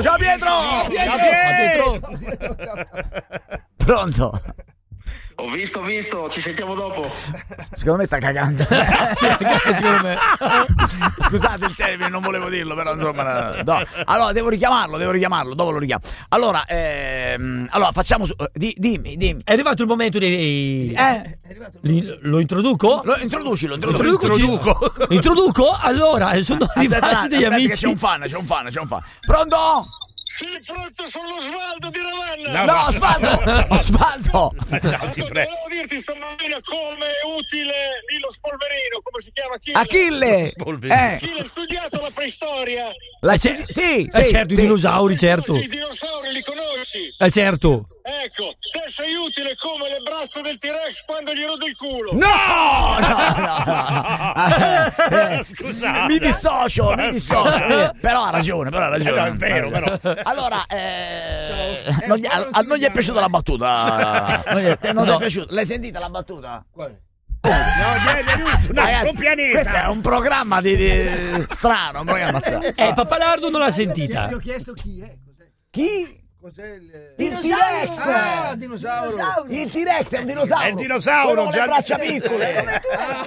Ciao Pietro! Pronto? Ho visto, ci sentiamo dopo. Secondo me sta cagando. Sì, secondo me. Scusate il termine, non volevo dirlo, però insomma. No. Allora, devo richiamarlo, dopo lo richiamo. Allora, facciamo. Dimmi. È arrivato il momento dei. Lo introduco? Introducilo. Introduco? Allora, sono arrivati degli amici. C'è un fan. Pronto? Sì, pronto, sono Osvaldo di Ravenna. No, Osvaldo. Volevo dirti stamattina come è utile Nilo Spolverino, come si chiama? Achille. Achille ha studiato la preistoria. Sì, certo, i dinosauri, certo. I dinosauri li conosci? Certo. Ecco, te sei utile come le braccia del T-Rex quando gli rode il culo. No. Scusate. Mi dissocio. Però ha ragione. È vero, però. Allora, non gli è piaciuta la battuta? Non è piaciuta? L'hai sentita la battuta? No, un altro pianeta. Questo è un programma strano, Pappalardo non l'ha sentita. Ti ho chiesto chi è. Chi? Cos'è Il T-Rex! dinosauro. Il T-Rex è un dinosauro! È il dinosauro, con le braccia piccole!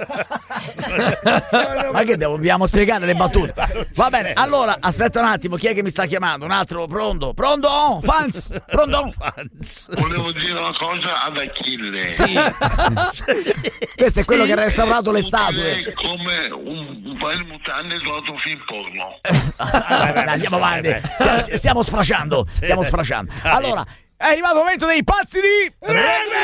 Ma che dobbiamo spiegare le battute? Va bene, allora, aspetta un attimo, chi è che mi sta chiamando? Un altro, pronto? Fans? Pronto? Volevo dire una cosa ad Achille. Sì. Questo è quello che ha restaurato le statue. È come un paio di mutande trovato un film porno. Andiamo avanti, stiamo sfrasciando. Allora, è arrivato il momento dei pazzi di rugby!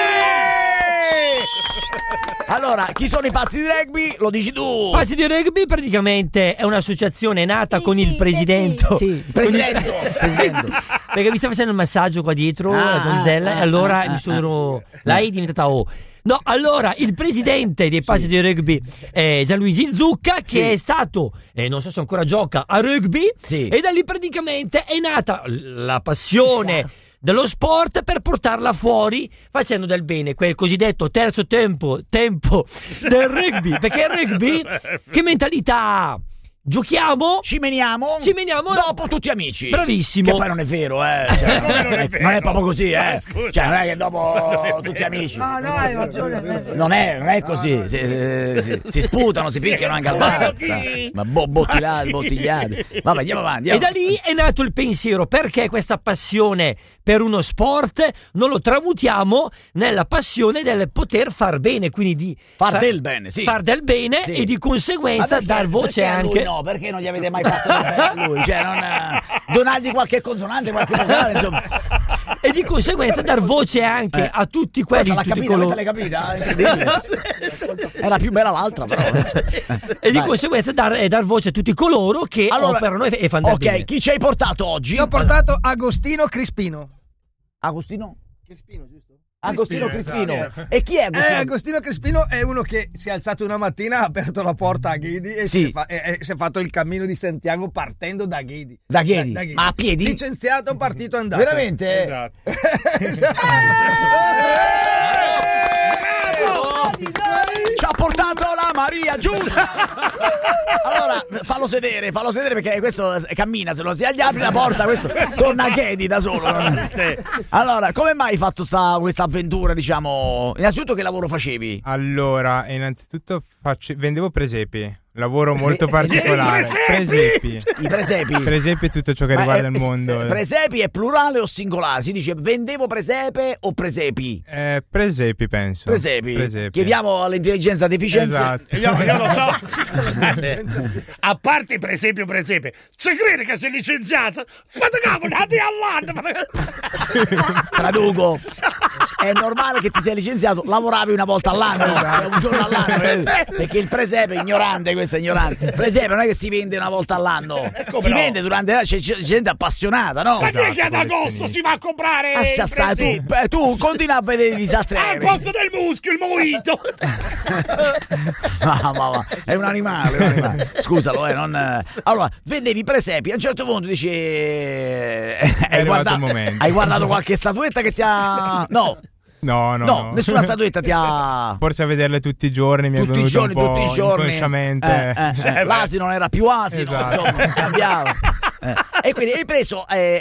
Allora, chi sono i pazzi di rugby? Lo dici tu. Pazzi di rugby praticamente è un'associazione nata con il presidente. Presidente. Perché mi sta facendo il massaggio qua dietro, la donzella, e allora mi sono. Lei è diventata O. No, allora il presidente dei pazzi di rugby è Gianluigi Zucca, che è stato, non so se ancora gioca a rugby, e da lì praticamente è nata la passione dello sport per portarla fuori facendo del bene, quel cosiddetto terzo tempo del rugby, perché il rugby che mentalità ha? Giochiamo, ci meniamo dopo tutti amici. Bravissimo. Che poi non è vero, cioè, non è proprio così, cioè non è che dopo tutti amici. No, hai ragione. Non è così. Si sputano, si picchiano anche al bar. Ma bottigliati. Vabbè, andiamo avanti. E da lì è nato il pensiero: perché questa passione per uno sport non lo tramutiamo nella passione del poter far bene, quindi di far del bene, e di conseguenza dar voce anche. No, perché non gli avete mai fatto del bene a lui? Cioè, non donargli qualche consonante, qualche vocale, insomma. E di conseguenza dar voce anche a tutti quelli. Questa l'hai capita? Era più bella l'altra, però. E di conseguenza dar voce a tutti coloro che operano e fanno del bene. Ok, chi ci hai portato oggi? Io ho portato Agostino Crispino. Agostino? Crispino, giusto? Agostino Crispino. E chi è Agostino? Agostino Crispino è uno che si è alzato una mattina, ha aperto la porta a Ghedi e si è fatto il cammino di Santiago partendo da Ghedi. Da Ghedi? Ma a piedi? Licenziato, partito, andato. Veramente? Esatto. Ci ha portato la Maria giusta. Allora fallo sedere perché questo cammina, se lo si apre la porta questo torna a Ghedi da solo. Allora, come mai hai fatto questa avventura, diciamo? Innanzitutto che lavoro facevi? Allora, innanzitutto vendevo presepi. Lavoro molto particolare. I presepi. Presepi è tutto ciò che riguarda il mondo. Presepi è plurale o singolare? Si dice vendevo presepe o presepi? Presepi, penso. Presepi. Chiediamo all'intelligenza deficienza. Esatto. Io lo so. A parte presepe, ci credi che sei licenziato? Fate capo, andate all'anno. Traduco. È normale che ti sei licenziato, lavoravi una volta all'anno, un giorno all'anno, perché il presepe è ignorante, questo è ignorante. Il presepe non è che si vende una volta all'anno, si vende durante l'anno, c'è gente appassionata, no? Ma chi è che ad agosto si va a comprare? Lascia stare, tu continua a vedere i disastri. Al posto del muschio, il mojito. Ma è un animale. Scusalo, non. Allora, vedevi i presepi, a un certo punto dici hai guardato qualche statuetta che ti ha. No, nessuna statuetta ti ha. Forse a vederle tutti i giorni mi è venuto un po' inconsciamente. L'asino non era più asino, esatto. Cambiava. E quindi hai preso